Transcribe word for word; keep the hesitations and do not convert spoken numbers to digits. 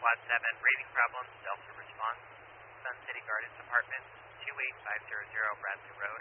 Quad seven, rating problems, Delta response, Sun City Gardens Apartments, two eight five zero zero Bradley Road.